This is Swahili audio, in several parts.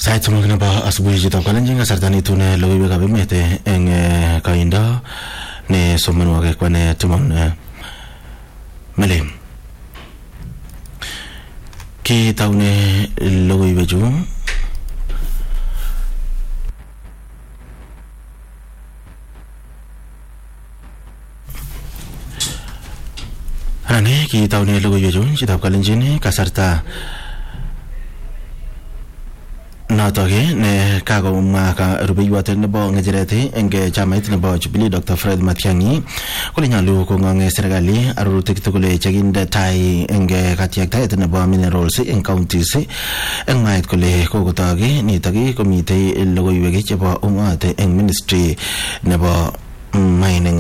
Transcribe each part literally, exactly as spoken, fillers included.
Sait somok nebo asubuhi chitab Kalenjin kasarta netune logoiwekab emet eng kaindo ne somonwogik kwane Timon Mele. Kitaune logoiwechu Ane kitaune logoiwechu chitab Kalenjin kasarta Natoke ne kagomwa ka rubeiwot nebo ngecheret eng chamait nebo Jubilee Doctor Fred Matiang'i kole nyalu kongonge serikali arorutik tugul chekinde tai eng katiaktaet nebo minerals eng counties eng mait kole kokotoki nitok komitei logoiwek chebo ung'ot eng ministry nebo mining.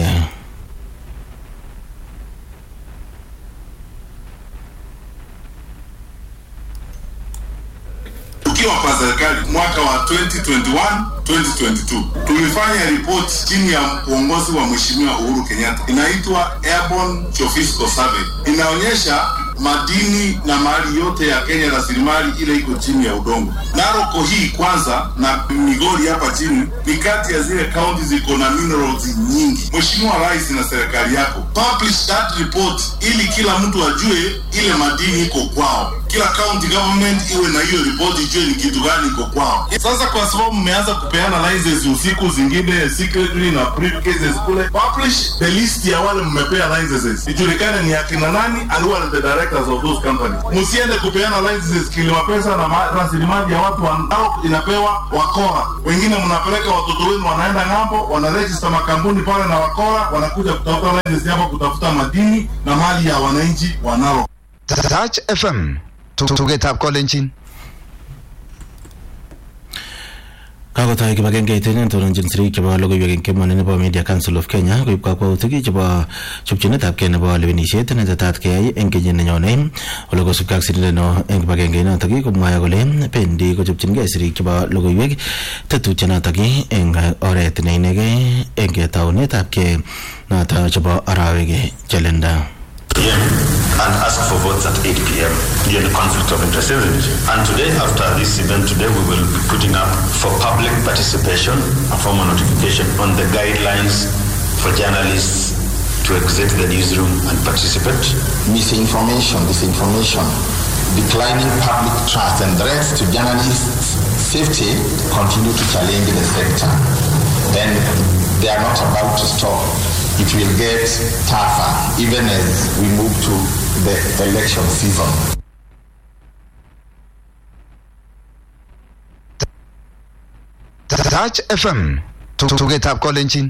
Kwa serikali mwaka wa twenty twenty-one twenty twenty-two tulifanya report chini ya uongozi wa Mheshimiwa Uhuru Kenyatta, inaitwa Airborne Geophysical Survey. Inaonyesha madini na mali yote ya Kenya, rasilimali ile iko chini ya udongo. Naroko hii kwanza na Migori hapa chini ni kati ya zile county ziko na minerals nyingi. Mheshimiwa Rais na serikali yako publish that report ili kila mtu ajue ile madini iko kwao. Kila county government iwe na hiyo report, ijue ni kitu gani iko kwao. Sasa kwa sababu mmeanza kupeana license usiku, zingine secretly na brief cases kule, publish the list ya wale mmepea licenses, ijulikane ni akina nani and who are the directors of those companies. Msiende kupeana licenses kilima pesa na rasilimali ya watu ambao inapewa wakora. Wengine mnapeleka watoto wenu wanaenda ng'ambo, wanaregister makampuni pale na wakora wanakuja kutafuta license hapo, kutafuta madini na mali ya wananchi wanao. Touch F M tugetab Kalenjin. Kagotai kibagenge iten tononjin sirik chebo logoiwek eng kemoni nebo Media Council of Kenya koib kakwautik chebo chopchinetab kei nebo lewenisiet netetat keyai eng kenyit nenyone. Ole kosubkei ak sirindeno eng kibagenge notok komwae kole pendi kochopchingei sirik chebo logoiwek tetutyonotok eng oret neinegei eng taunetab kei notok chebo arawek chelenda. And ask for votes at eight p.m. in the conflict of interest, isn't it? And today, after this event today, we will be putting up for public participation a formal notification on the guidelines for journalists to exit the newsroom and participate. Misinformation, disinformation, declining public trust and threats to journalists' safety continue to challenge the sector. And they are not about to stop. It will get tougher even as we move to the election season. Touch F M tugetab Kalenjin.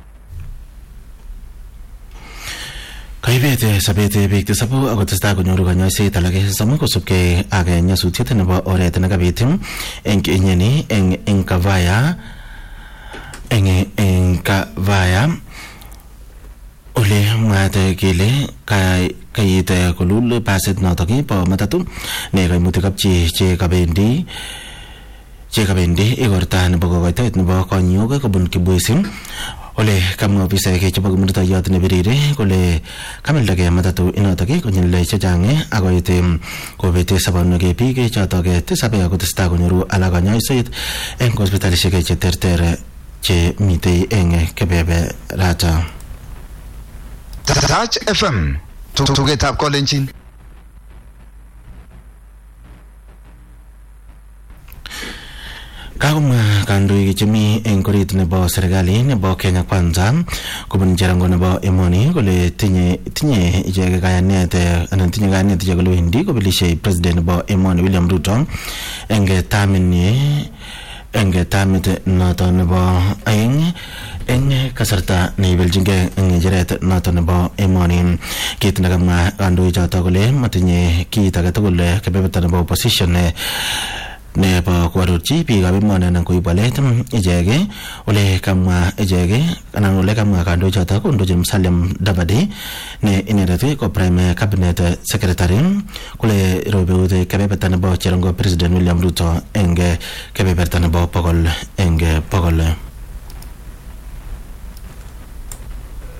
Kaibet sabet biik tisabu ako testai konyoru kanyoiset alake somo kosubkei ak nyasutiet nebo oret nekabit eng kenyini eng eng Kavaya eng eng Kavaya ole mwate kele kayit kolul pasit notok po matatu ne kaimuti kapchi che kabendi che kabendi igorta nebo kokoitoet nebo konyok kobun Kibwezi. Ole kamwa ofisaek chebo kimurtoiyot nebirire kole kamildagei matatu inotok konyil chechang akoit kobete sobonwek biik chotok tisab akotestai konyoru alak kanyoiset eng hospitalishek cheterter che mitei eng kebeberata. Touch F M tugetab Kalenjin. Kagomwa kandoik chemi eng korit nebo serikali nebo Kenya Kwanza kobun cherongo nebo emoni kole tinye tinye ichek kayanet anan tinye kayanet ichek kole wendi kobelishe president nebo emoni William Ruto eng taminyi eng tamit noto nebo aeng eng kasarta neibeljingei eng ngecheret noto nebo emoni. Kit nekamwa kandoik choto kole matinye kit age tugul kebeberta nebo opposition nebo kwarorchi biikab emoni anan koib walet ichek. Ole kamwa ichek anan ole kamwa kandoik choto kondochin Musalia Mudavadi ne inendet ko prime cabinet secretary kole robeut kebeberta nebo cherongo president William Ruto eng kebeberta nebo pokol eng pokol. The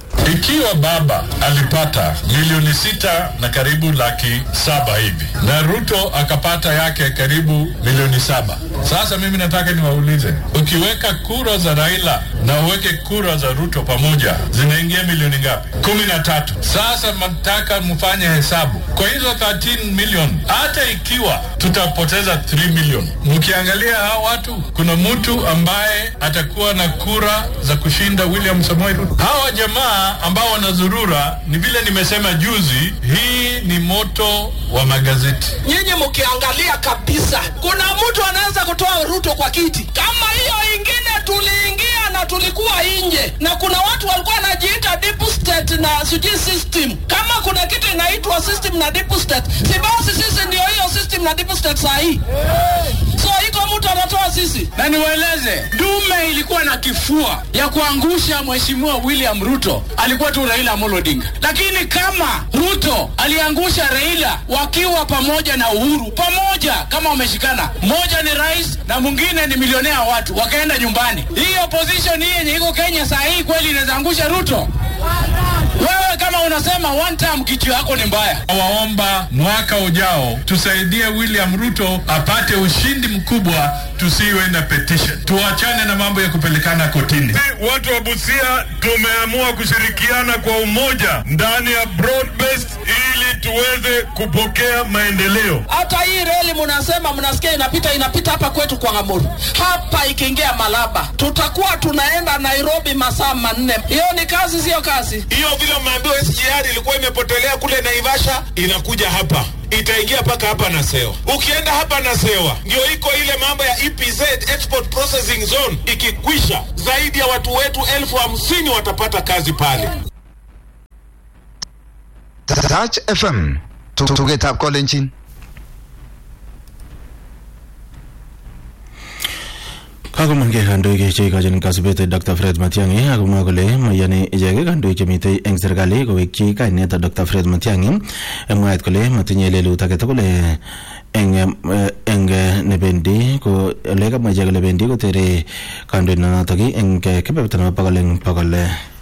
ikiwa baba alipata milioni sita na karibu laki saba hivi na Ruto akapata yake karibu milioni saba, sasa mimi nataka niwaulize, ukiweka kura za Raila na uweke kura za Ruto pamoja zinaingia milioni ngapi? kumi na tatu. Sasa nataka mfanye hesabu kwa hizo thelathini milioni, hata ikiwa tutapoteza three million, mkiangalia hao watu, kuna mtu ambaye atakuwa na kura za kushinda William Samoei Ruto. Hawa jamaa ambao wanazurura, ni vile nimesema juzi, hii ni moto wa magazeti. Nyinyi mkiangalia kabisa, kuna mtu anaweza kutoa Ruto kwa kiti. Kama hiyo ingine tuliingia na tulikuwa nje, na kuna watu walikuwa wanajiita deep state na suji system. Kama kuna kitu inaitwa system na deep state, si basi sisi ndio hiyo system na deep state saa hii. So iko mtu anatoa sisi. Na niwaeleze, dume ilikuwa na kifua ya kuangusha Mheshimiwa William Ruto, alikuwa tu Raila Amolo Odinga. Lakini kama Ruto aliangusha Raila wakiwa pamoja na Uhuru, pamoja kama wameshikana, mmoja ni rais na mwingine ni milionea watu, wakaenda nyumbani. Hii opposition hii yenye iko Kenya saa hii kweli inaweza angusha Ruto? Wewe kama unasema one time kitu yako ni mbaya. Waomba mwaka ujao tusaidie William Ruto apate ushindi mkubwa, tusiwe na petition. Tuachane na mambo ya kupelekana kotini. Watu wa Busia tumeamua kushirikiana kwa umoja ndani ya broad based ili tuweze kupokea maendeleo. Hata hii reli mnasema mnasikia inapita inapita hapa kwetu kwa Ng'amuru. Hapa ikiingia Malaba tutakuwa tunaenda Nairobi masaa manne. Hiyo ni kazi sio kazi? Hiyo vile maambiwa S G R ilikuwa imepotelea kule Naivasha, inakuja hapa, itaingia paka hapa na Sewa. Ukienda hapa na Sewa ndio iko ile mambo ya E P Z, Export Processing Zone. Ikikwisha zaidi ya watu wetu elfu hamsini watapata kazi pale. Touch F M tugetab kolenjin. Kakomangke kandoik cheikochin kasubet Doctor Fred Matiang'i akomwa kole mayani ichek kandoik chemitei eng serikali kowekchi kainet Doctor Fred Matiang'i, mwaet kole matinye lelut age tugul eng eng nebendi ko ole kamwa ichek kole bendi kotere kandoindonotok eng kebeberta nebo bokol eng bokol.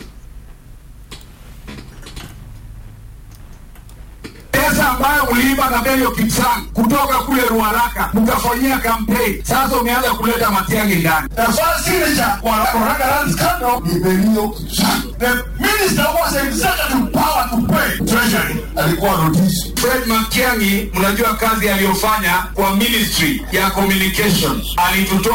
Pesa ambayo uliiba na Belio Kipsang kutoka kule Ruaraka mkafanyia campaign, sasa umeanza kuleta Matiang'i ndani. The first signature kwa Ruaraka Land Scandal ni Belio Kipsang. The minister was executive power to pay treasury. Alikuwa notice. Fred Matiang'i, mnajua kazi aliyofanya kwa ministry ya communication, alitutoa